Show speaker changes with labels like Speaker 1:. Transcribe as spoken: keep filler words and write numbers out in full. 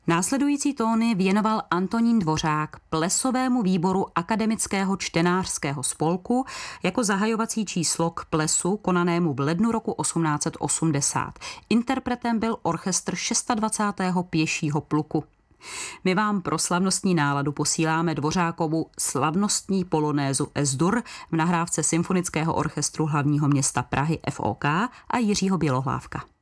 Speaker 1: Následující tóny věnoval Antonín Dvořák plesovému výboru Akademického čtenářského spolku jako zahajovací číslo k plesu konanému v lednu roku osmnáct set osmdesát. Interpretem byl orchestr dvacátého šestého pěšího pluku. My vám pro slavnostní náladu posíláme Dvořákovu slavnostní polonézu Es-Dur v nahrávce Symfonického orchestru hlavního města Prahy F O K a Jiřího Bělohlávka.